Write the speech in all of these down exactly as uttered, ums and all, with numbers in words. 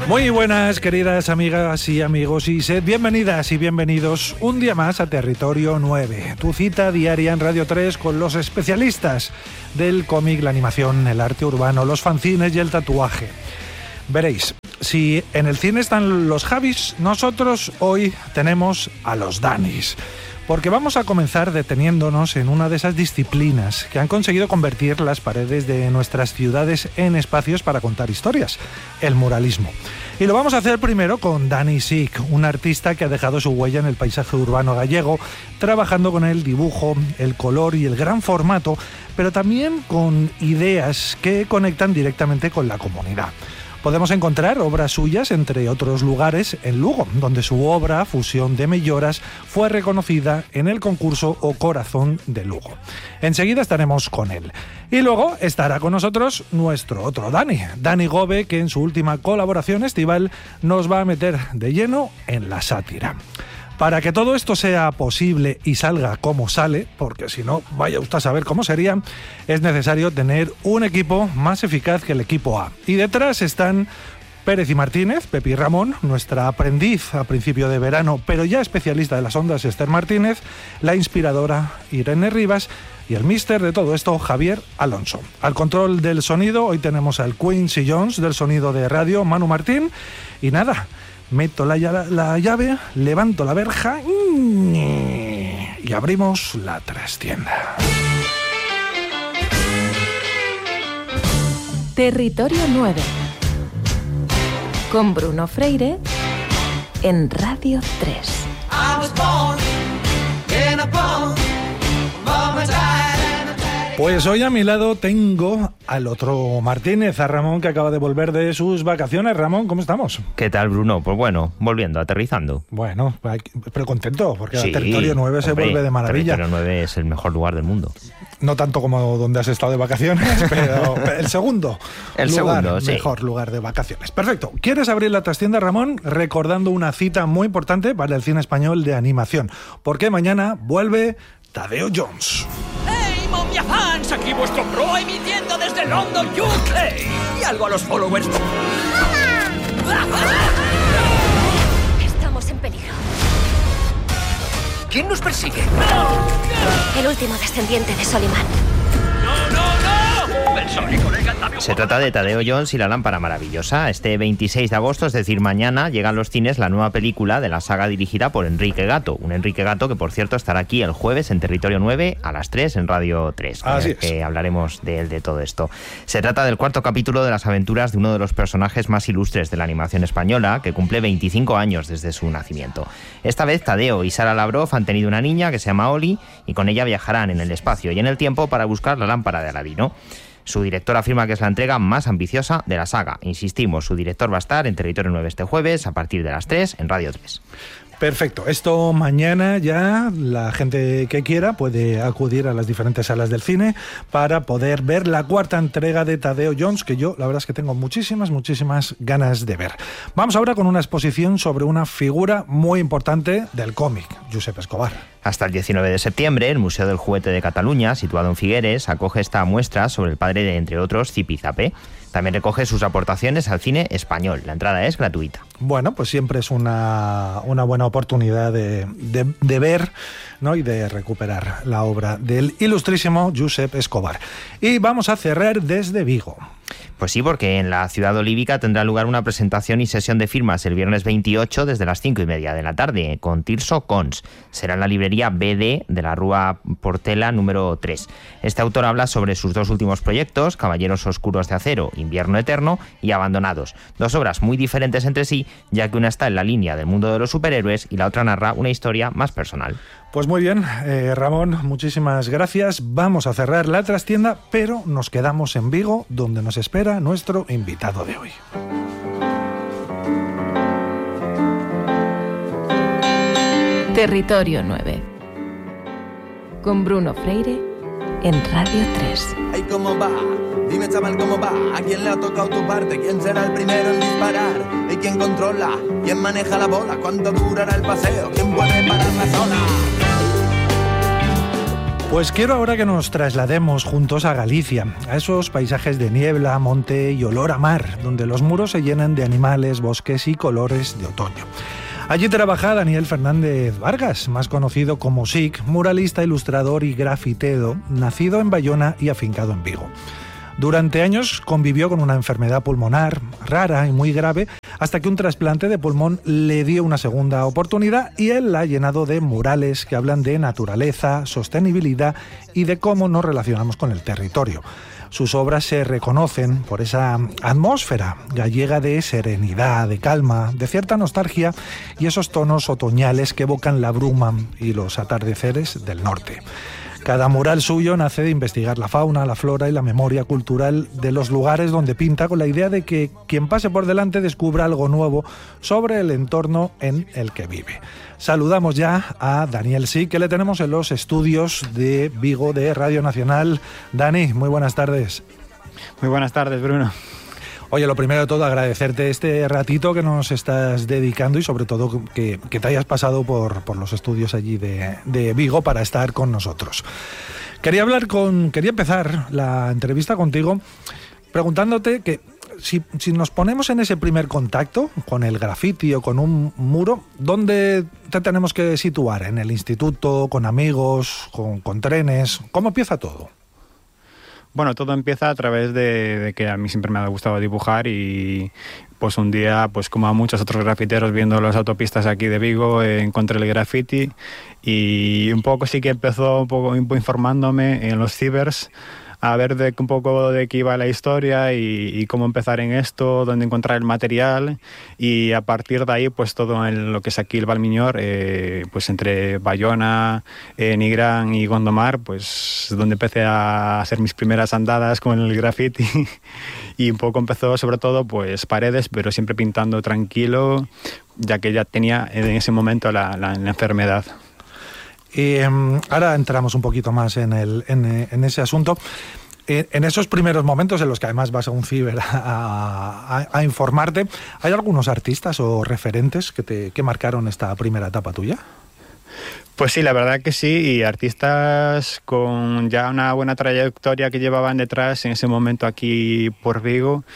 Muy buenas, queridas amigas y amigos, y sed bienvenidas y bienvenidos un día más a Territorio nueve, tu cita diaria en Radio tres con los especialistas del cómic, la animación, el arte urbano, los fanzines y el tatuaje. Veréis, si en el cine están los Javis, nosotros hoy tenemos a los Danis. Porque vamos a comenzar deteniéndonos en una de esas disciplinas que han conseguido convertir las paredes de nuestras ciudades en espacios para contar historias, el muralismo. Y lo vamos a hacer primero con Dani Sick, un artista que ha dejado su huella en el paisaje urbano gallego, trabajando con el dibujo, el color y el gran formato, pero también con ideas que conectan directamente con la comunidad. Podemos encontrar obras suyas, entre otros lugares, en Lugo, donde su obra, Fusión de Melloras, fue reconocida en el concurso O Corazón de Lugo. Enseguida estaremos con él. Y luego estará con nosotros nuestro otro Dani, Dani Gobe, que en su última colaboración estival nos va a meter de lleno en la sátira. Para que todo esto sea posible y salga como sale, porque si no, vaya usted a saber cómo sería, es necesario tener un equipo más eficaz que el equipo A. Y detrás están Pérez y Martínez, Pepi Ramón, nuestra aprendiz a principio de verano, pero ya especialista de las ondas, Esther Martínez, la inspiradora Irene Rivas y el míster de todo esto, Javier Alonso. Al control del sonido, hoy tenemos al Quincy Jones del sonido de radio, Manu Martín, y nada... Meto la, la llave, levanto la verja y abrimos la trastienda. Territorio nueve con Bruno Freire en Radio tres. Pues hoy a mi lado tengo al otro Martínez, a Ramón, que acaba de volver de sus vacaciones. Ramón, ¿cómo estamos? ¿Qué tal, Bruno? Pues bueno, volviendo, aterrizando. Bueno, pero contento, porque sí, el Territorio nueve se hombre, vuelve de maravilla. Territorio nueve es el mejor lugar del mundo. No tanto como donde has estado de vacaciones, pero el segundo el lugar, segundo, sí. mejor lugar de vacaciones. Perfecto. ¿Quieres abrir la trastienda, Ramón? Recordando una cita muy importante para el cine español de animación, porque mañana vuelve Tadeo Jones. ¡Momia fans! Aquí vuestro pro emitiendo desde London, U K. Y algo a los followers. Estamos en peligro. ¿Quién nos persigue? El último descendiente de Soliman. ¡No, no, no! El Sónico le encanta. Se trata de Tadeo Jones y la lámpara maravillosa. Este veintiséis de agosto, es decir, mañana, llega a los cines la nueva película de la saga dirigida por Enrique Gato. Un Enrique Gato que, por cierto, estará aquí el jueves en Territorio nueve a las tres en Radio tres. Así es. Que hablaremos de él, de todo esto. Se trata del cuarto capítulo de las aventuras de uno de los personajes más ilustres de la animación española, que cumple veinticinco años desde su nacimiento. Esta vez Tadeo y Sara Lavrov han tenido una niña que se llama Oli y con ella viajarán en el espacio y en el tiempo para buscar la lámpara de Aladino. Su director afirma que es la entrega más ambiciosa de la saga. Insistimos, su director va a estar en Territorio nueve este jueves a partir de las tres en Radio tres. Perfecto. Esto mañana ya la gente que quiera puede acudir a las diferentes salas del cine para poder ver la cuarta entrega de Tadeo Jones, que yo la verdad es que tengo muchísimas, muchísimas ganas de ver. Vamos ahora con una exposición sobre una figura muy importante del cómic, Josep Escobar. Hasta el diecinueve de septiembre, el Museo del Juguete de Cataluña, situado en Figueres, acoge esta muestra sobre el padre de, entre otros, Zipizape. También recoge sus aportaciones al cine español. La entrada es gratuita. Bueno, pues siempre es una, una buena oportunidad de, de, de ver, ¿no? Y de recuperar la obra del ilustrísimo Josep Escobar. Y vamos a cerrar desde Vigo. Pues sí, porque en la ciudad olívica tendrá lugar una presentación y sesión de firmas el viernes veintiocho desde las cinco y media de la tarde con Tirso Cons. Será en la librería B D de la Rúa Portela número tres. Este autor habla sobre sus dos últimos proyectos, Caballeros Oscuros de Acero, Invierno Eterno y Abandonados. Dos obras muy diferentes entre sí, ya que una está en la línea del mundo de los superhéroes y la otra narra una historia más personal. Pues muy bien, eh, Ramón, muchísimas gracias. Vamos a cerrar la trastienda, pero nos quedamos en Vigo, donde nos espera nuestro invitado de hoy. Territorio nueve con Bruno Freire en Radio tres. Hey, ¿cómo va? Dime, chaval, ¿cómo va? ¿A quién le ha tocado tu parte? ¿Quién será el primero en disparar? ¿Y quién controla? ¿Quién maneja la bola? ¿Cuánto durará el paseo? ¿Quién puede parar la zona? Pues quiero ahora que nos traslademos juntos a Galicia, a esos paisajes de niebla, monte y olor a mar, donde los muros se llenan de animales, bosques y colores de otoño. Allí trabaja Daniel Fernández Vargas, más conocido como S I C, muralista, ilustrador y grafitero, nacido en Bayona y afincado en Vigo. Durante años convivió con una enfermedad pulmonar rara y muy grave, hasta que un trasplante de pulmón le dio una segunda oportunidad y él la ha llenado de murales que hablan de naturaleza, sostenibilidad y de cómo nos relacionamos con el territorio. Sus obras se reconocen por esa atmósfera gallega de serenidad, de calma, de cierta nostalgia y esos tonos otoñales que evocan la bruma y los atardeceres del norte. Cada mural suyo nace de investigar la fauna, la flora y la memoria cultural de los lugares donde pinta, con la idea de que quien pase por delante descubra algo nuevo sobre el entorno en el que vive. Saludamos ya a Daniel Sí, que le tenemos en los estudios de Vigo de Radio Nacional. Dani, muy buenas tardes. Muy buenas tardes, Bruno. Oye, lo primero de todo, agradecerte este ratito que nos estás dedicando y sobre todo que, que te hayas pasado por, por los estudios allí de, de Vigo para estar con nosotros. Quería hablar con, quería empezar la entrevista contigo preguntándote que si, si nos ponemos en ese primer contacto con el graffiti o con un muro, ¿dónde te tenemos que situar? ¿En el instituto, con amigos, con, con trenes? ¿Cómo empieza todo? Bueno, todo empieza a través de, de que a mí siempre me ha gustado dibujar y pues un día, pues como a muchos otros grafiteros viendo las autopistas aquí de Vigo, eh, encontré el graffiti y un poco sí que empezó un poco informándome en los cibers a ver de un poco de qué iba la historia y, y cómo empezar en esto, dónde encontrar el material y a partir de ahí pues todo en lo que es aquí el Valmiñor, eh, pues entre Bayona, eh, Nigrán y Gondomar, pues donde empecé a hacer mis primeras andadas con el graffiti y un poco empezó sobre todo pues paredes, pero siempre pintando tranquilo, ya que ya tenía en ese momento la, la, la enfermedad. Y um, ahora entramos un poquito más en, el, en, en ese asunto. Eh, en esos primeros momentos en los que además vas a un ciber a, a, a informarte, ¿hay algunos artistas o referentes que, te, que marcaron esta primera etapa tuya? Pues sí, la verdad que sí, y artistas con ya una buena trayectoria que llevaban detrás en ese momento aquí por Vigo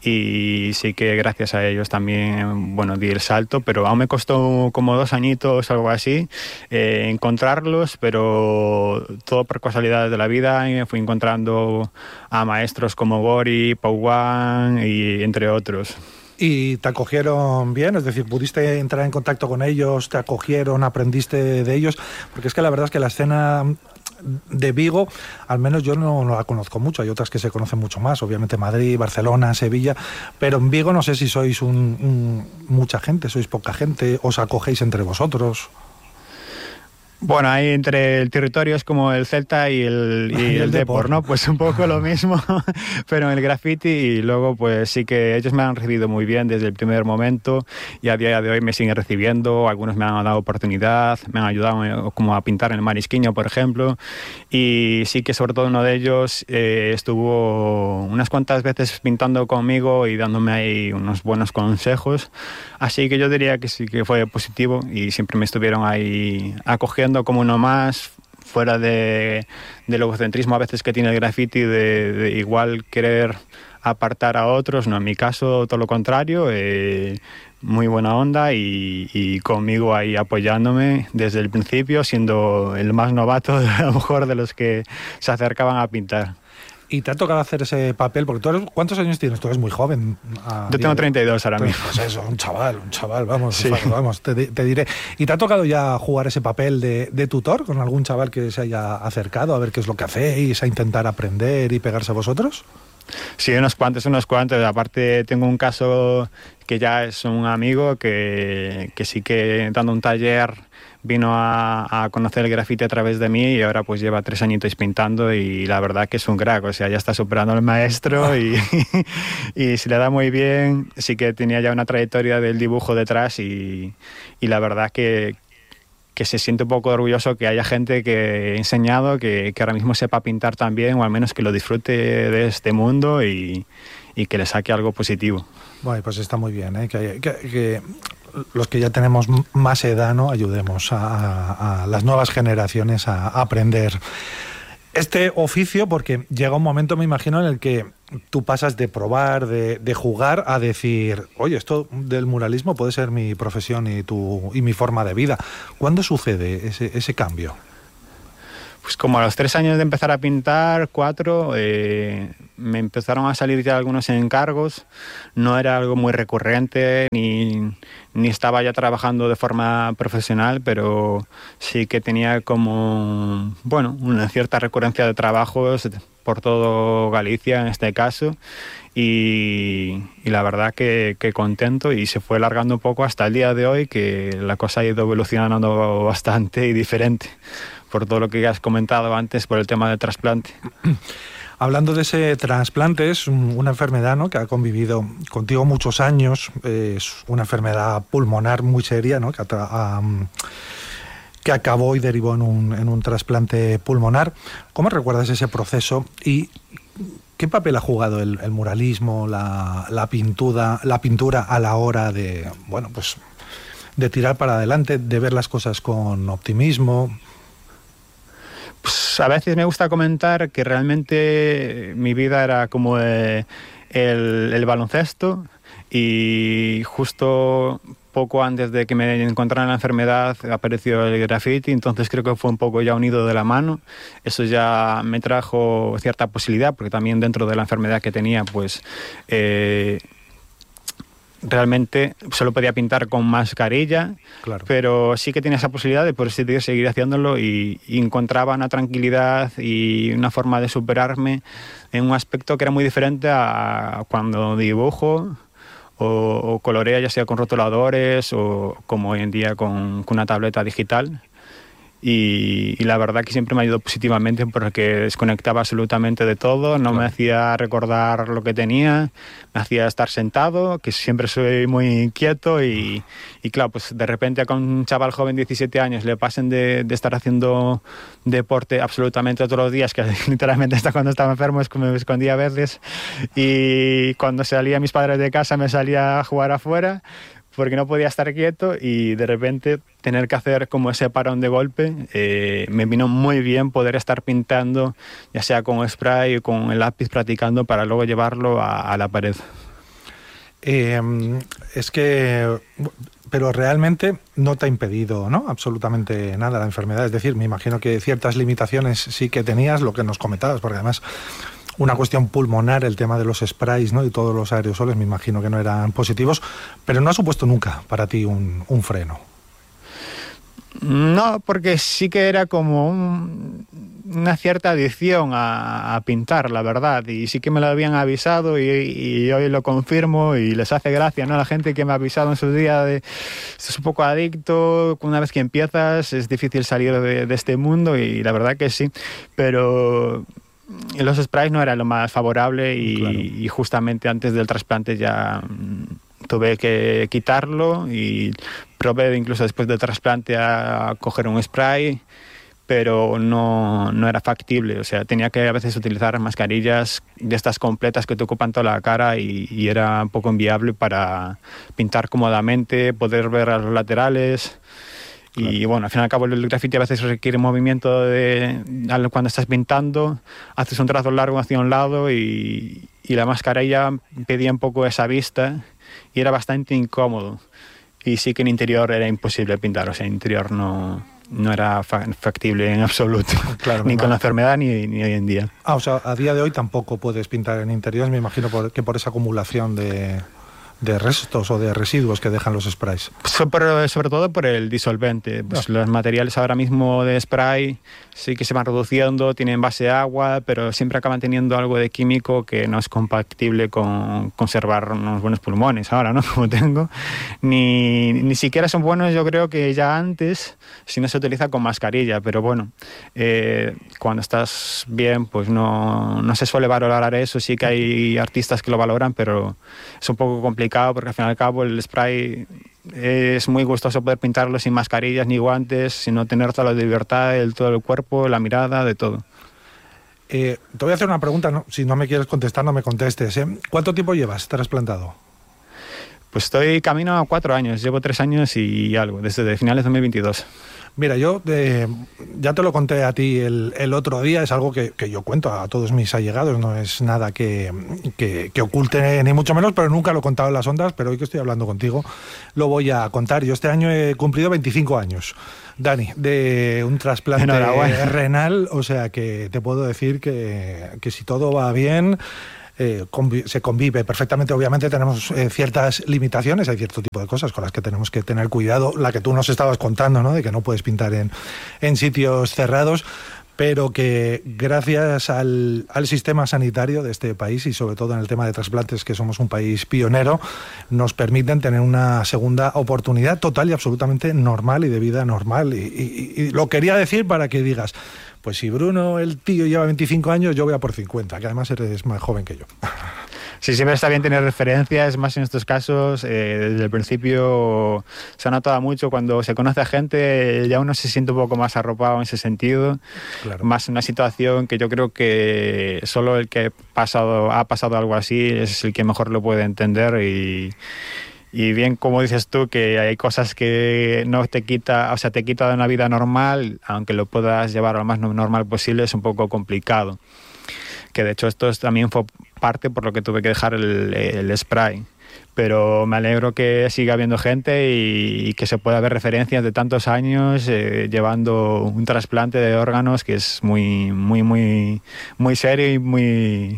y sí que gracias a ellos también, bueno, di el salto, pero aún me costó como dos añitos, algo así, eh, encontrarlos, pero todo por casualidades de la vida, eh, fui encontrando a maestros como Gori, Pau Wan y entre otros. ¿Y te acogieron bien? Es decir, ¿pudiste entrar en contacto con ellos? ¿Te acogieron? ¿Aprendiste de ellos? Porque es que la verdad es que la escena de Vigo, al menos yo no, no la conozco mucho. Hay otras que se conocen mucho más, obviamente Madrid, Barcelona, Sevilla, pero en Vigo no sé si sois un, un, mucha gente, sois poca gente, os acogéis entre vosotros. Bueno, ahí entre el territorio es como el Celta y el, y y el, el Depor, ¿no? Pues un poco lo mismo, pero en el graffiti y luego pues sí que ellos me han recibido muy bien desde el primer momento y a día de hoy me siguen recibiendo, algunos me han dado oportunidad, me han ayudado como a pintar en el Marisquiño, por ejemplo, y sí que sobre todo uno de ellos eh, estuvo unas cuantas veces pintando conmigo y dándome ahí unos buenos consejos, así que yo diría que sí que fue positivo y siempre me estuvieron ahí acogiendo como uno más, fuera de, del egocentrismo a veces que tiene el graffiti de, de igual querer apartar a otros, no, en mi caso todo lo contrario, eh, muy buena onda y, y conmigo ahí apoyándome desde el principio, siendo el más novato a lo mejor de los que se acercaban a pintar. ¿Y te ha tocado hacer ese papel? Porque tú eres, ¿cuántos años tienes? Tú eres muy joven. Yo tengo treinta y dos ahora mismo. Pues eso, un chaval, un chaval, vamos, sí. vamos, te, te diré. ¿Y te ha tocado ya jugar ese papel de, de tutor con algún chaval que se haya acercado a ver qué es lo que hacéis, a intentar aprender y pegarse a vosotros? Sí, unos cuantos, unos cuantos. Aparte tengo un caso que ya es un amigo que, que sí que dando un taller vino a, a conocer el grafiti a través de mí y ahora pues lleva tres añitos pintando y la verdad que es un crack, o sea, ya está superando al maestro y, y se le da muy bien, sí que tenía ya una trayectoria del dibujo detrás y, y la verdad que, que se siente un poco orgulloso que haya gente que he enseñado que, que ahora mismo sepa pintar también o al menos que lo disfrute de este mundo y, y que le saque algo positivo. Bueno, pues está muy bien, ¿eh? que, que, que los que ya tenemos más edad, ¿no? Ayudemos a, a las nuevas generaciones a aprender. este oficio, porque llega un momento, me imagino, en el que tú pasas de probar, de, de jugar, a decir, oye, esto del muralismo puede ser mi profesión y, tu, y mi forma de vida. ¿Cuándo sucede ese, ese cambio? Pues como a los tres años de empezar a pintar, cuatro, eh, me empezaron a salir ya algunos encargos. No era algo muy recurrente, ni, ni estaba ya trabajando de forma profesional, pero sí que tenía como, bueno, una cierta recurrencia de trabajos por todo Galicia en este caso. Y, y la verdad que, que contento, y se fue alargando un poco hasta el día de hoy, que la cosa ha ido evolucionando bastante y diferente, por todo lo que has comentado antes, por el tema del trasplante. Hablando de ese trasplante, es una enfermedad, ¿no?, que ha convivido contigo muchos años, es una enfermedad pulmonar muy seria, ¿no?, que, a, um, que acabó y derivó en un, en un trasplante pulmonar. ¿Cómo recuerdas ese proceso y qué papel ha jugado el, el muralismo, la, la, pintura, la pintura a la hora de, bueno, pues, de tirar para adelante, de ver las cosas con optimismo? Pues a veces me gusta comentar que realmente mi vida era como eh, el, el baloncesto, y justo poco antes de que me encontrara la enfermedad apareció el graffiti, entonces creo que fue un poco ya unido de la mano. Eso ya me trajo cierta posibilidad, porque también dentro de la enfermedad que tenía, pues eh, realmente solo podía pintar con mascarilla, claro, pero sí que tenía esa posibilidad de poder seguir haciéndolo, y, y encontraba una tranquilidad y una forma de superarme en un aspecto que era muy diferente a cuando dibujo o, o colorea, ya sea con rotuladores o como hoy en día con, con una tableta digital. Y, y la verdad que siempre me ayudó positivamente, porque desconectaba absolutamente de todo, no claro. me hacía recordar lo que tenía, me hacía estar sentado, que siempre soy muy inquieto, y, y claro, pues de repente a un chaval joven de diecisiete años le pasen de, de estar haciendo deporte absolutamente todos los días, que literalmente hasta cuando estaba enfermo es como me escondía a veces, y cuando salía mis padres de casa me salía a jugar afuera, porque no podía estar quieto, y de repente tener que hacer como ese parón de golpe, eh, me vino muy bien poder estar pintando, ya sea con spray o con el lápiz, practicando para luego llevarlo a, a la pared. Eh, es que, pero realmente no te ha impedido, ¿no?, absolutamente nada la enfermedad. Es decir, me imagino que ciertas limitaciones sí que tenías, lo que nos comentabas, porque además una cuestión pulmonar, el tema de los sprays, ¿no?, y todos los aerosoles, me imagino que no eran positivos, pero no ha supuesto nunca para ti un, un freno. No, porque sí que era como un, una cierta adicción a, a pintar, la verdad, y sí que me lo habían avisado, y, y hoy lo confirmo, y les hace gracia, ¿no?, la gente que me ha avisado en su día de estás un poco adicto, una vez que empiezas es difícil salir de, de este mundo, y la verdad que sí, pero los sprays no era lo más favorable, y, claro. y justamente antes del trasplante ya tuve que quitarlo, y probé incluso después del trasplante a coger un spray, pero no, no era factible. O sea, tenía que a veces utilizar mascarillas de estas completas que te ocupan toda la cara, y, y era un poco inviable para pintar cómodamente, poder ver a los laterales. Claro. Y bueno, al fin y al cabo el graffiti a veces requiere movimiento de, cuando estás pintando, haces un trazo largo hacia un lado, y, y la mascarilla pedía un poco esa vista, y era bastante incómodo. Y sí que en interior era imposible pintar, o sea, en interior no, no era factible en absoluto, claro, ni con la enfermedad ni, ni hoy en día. Ah, o sea, a día de hoy tampoco puedes pintar en interiores, me imagino por, que por esa acumulación de, de restos o de residuos que dejan los sprays. Sobre, sobre todo por el disolvente. Pues no. Los materiales ahora mismo de spray sí que se van reduciendo, tienen base de agua, pero siempre acaban teniendo algo de químico que no es compatible con conservar unos buenos pulmones ahora, ¿no?, como tengo. Ni, ni siquiera son buenos, yo creo que ya antes, si no se utiliza con mascarilla, pero bueno, eh, cuando estás bien, pues no, no se suele valorar eso. Sí que hay artistas que lo valoran, pero es un poco complicado, porque al fin y al cabo el spray es muy gustoso poder pintarlo sin mascarillas ni guantes, sino tener toda la libertad, el, todo el cuerpo, la mirada, de todo. Eh, te voy a hacer una pregunta, ¿no? Si no me quieres contestar, no me contestes, ¿eh? ¿Cuánto tiempo llevas trasplantado? Pues estoy camino a cuatro años, llevo tres años y algo, desde finales de dos mil veintidós. Mira, yo eh, ya te lo conté a ti el, el otro día, es algo que, que yo cuento a todos mis allegados, no es nada que, que, que oculte ni mucho menos, pero nunca lo he contado en las ondas, pero hoy que estoy hablando contigo lo voy a contar. Yo este año he cumplido veinticinco años, Dani, de un trasplante renal, o sea que te puedo decir que, que si todo va bien... Eh, convi- se convive perfectamente. Obviamente tenemos eh, ciertas limitaciones, hay cierto tipo de cosas con las que tenemos que tener cuidado, la que tú nos estabas contando, ¿no? De que no puedes pintar en, en sitios cerrados, pero que gracias al, al sistema sanitario de este país y sobre todo en el tema de trasplantes, que somos un país pionero, nos permiten tener una segunda oportunidad total y absolutamente normal y de vida normal. Y, y, y lo quería decir para que digas, pues si Bruno, el tío, lleva veinticinco años, yo voy a por cincuenta, que además eres más joven que yo. Sí, siempre está bien tener referencias, más en estos casos. Eh, desde el principio se ha notado mucho cuando se conoce a gente, ya uno se siente un poco más arropado en ese sentido. Claro. Más una situación que yo creo que solo el que pasado, ha pasado algo así es el que mejor lo puede entender. Y, y bien, como dices tú, que hay cosas que no te quita, o sea, te quita de una vida normal, aunque lo puedas llevar lo más normal posible, es un poco complicado. Que de hecho esto también fue parte por lo que tuve que dejar el, el spray. Pero me alegro que siga habiendo gente y, y que se pueda ver referencias de tantos años eh, llevando un trasplante de órganos que es muy, muy, muy, muy serio y muy...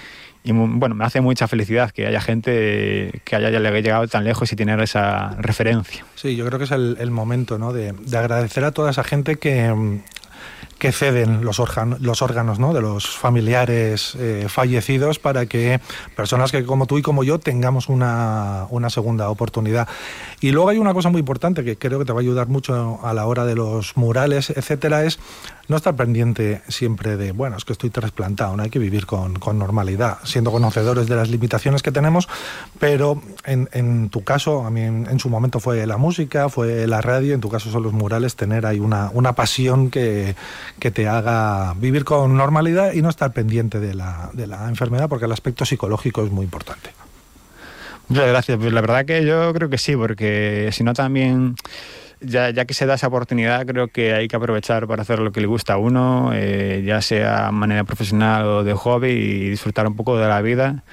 Y bueno, me hace mucha felicidad que haya gente que haya llegado tan lejos y tener esa referencia. Sí, yo creo que es el, el momento, ¿no? de, de agradecer a toda esa gente que, que ceden los órganos, los órganos, ¿no? De los familiares eh, fallecidos para que personas que como tú y como yo tengamos una, una segunda oportunidad. Y luego hay una cosa muy importante que creo que te va a ayudar mucho a la hora de los murales, etcétera, es no estar pendiente siempre de, bueno, es que estoy trasplantado, no hay que vivir con, con normalidad, siendo conocedores de las limitaciones que tenemos, pero en, en tu caso, a mí en, en su momento fue la música, fue la radio, en tu caso son los murales, tener ahí una, una pasión que, que te haga vivir con normalidad y no estar pendiente de la, de la enfermedad, porque el aspecto psicológico es muy importante. Muchas gracias, pues la verdad que yo creo que sí, porque si no también... Ya, ya que se da esa oportunidad, creo que hay que aprovechar para hacer lo que le gusta a uno, eh, ya sea de manera profesional o de hobby, y disfrutar un poco de la vida.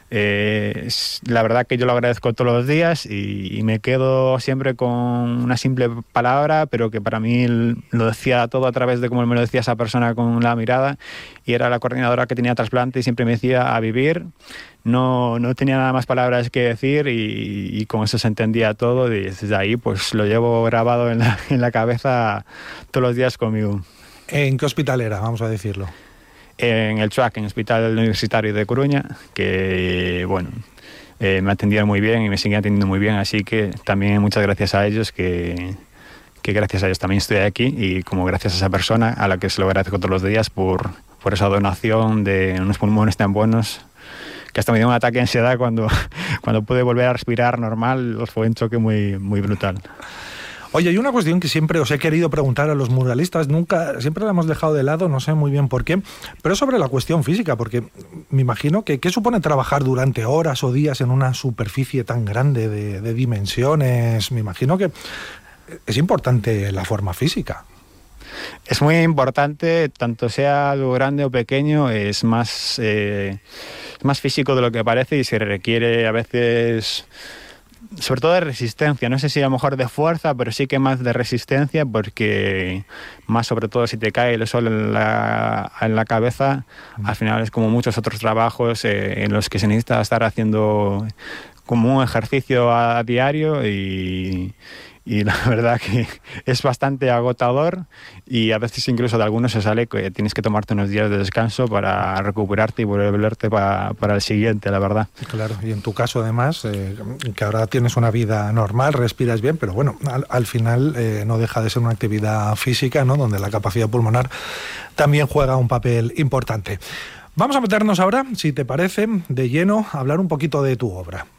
Eh, la verdad que yo lo agradezco todos los días y, y me quedo siempre con una simple palabra, pero que para mí lo decía todo a través de cómo me lo decía esa persona con la mirada, y era la coordinadora que tenía trasplante y siempre me decía a vivir. No, no tenía nada más palabras que decir y, y con eso se entendía todo, y desde ahí pues lo llevo grabado en la, en la cabeza todos los días conmigo. ¿En qué hospital era, vamos a decirlo? En el CHUAC, en el Hospital Universitario de Coruña, que bueno, eh, me atendieron muy bien y me siguen atendiendo muy bien, así que también muchas gracias a ellos, que, que gracias a ellos también estoy aquí, y como gracias a esa persona a la que se lo agradezco todos los días por, por esa donación de unos pulmones tan buenos, que hasta me dio un ataque de ansiedad cuando, cuando pude volver a respirar normal. Fue un choque muy, muy brutal. Oye, hay una cuestión que siempre os he querido preguntar a los muralistas, nunca, siempre la hemos dejado de lado, no sé muy bien por qué, pero es sobre la cuestión física, porque me imagino que ¿qué supone trabajar durante horas o días en una superficie tan grande de, de dimensiones? Me imagino que es importante la forma física. Es muy importante, tanto sea algo grande o pequeño, es más, eh, más físico de lo que parece y se requiere a veces, sobre todo de resistencia. No sé si a lo mejor de fuerza, pero sí que más de resistencia, porque más sobre todo si te cae el sol en la, en la cabeza, al final es como muchos otros trabajos eh, en los que se necesita estar haciendo como un ejercicio a, a diario, y... Y la verdad que es bastante agotador, y a veces incluso de algunos se sale que tienes que tomarte unos días de descanso para recuperarte y volverte para, para el siguiente, la verdad. Claro, y en tu caso además, eh, que ahora tienes una vida normal, respiras bien, pero bueno, al, al final eh, no deja de ser una actividad física, ¿no? Donde la capacidad pulmonar también juega un papel importante. Vamos a meternos ahora, si te parece, de lleno a hablar un poquito de tu obra.